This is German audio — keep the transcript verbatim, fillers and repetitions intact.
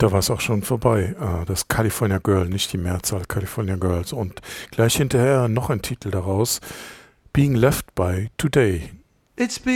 Da war es auch schon vorbei. Ah, das California Girl, nicht die Mehrzahl California Girls. Und gleich hinterher noch ein Titel daraus. Being Left by Today. It's been